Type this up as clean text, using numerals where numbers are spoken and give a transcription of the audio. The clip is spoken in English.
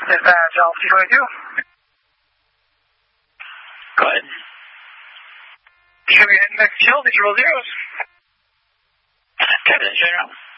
Dispatch, Alpha 22. Go ahead. Should we head next kill, these roll zeros? Captain General.